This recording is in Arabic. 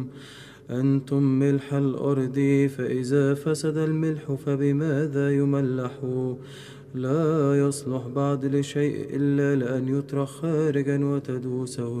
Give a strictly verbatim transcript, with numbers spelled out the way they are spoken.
أنتم ملح الأرض، فإذا فسد الملح فبماذا يملح؟ لا يصلح بعد لشيء إلا لأن يطرح خارجا وتدوسه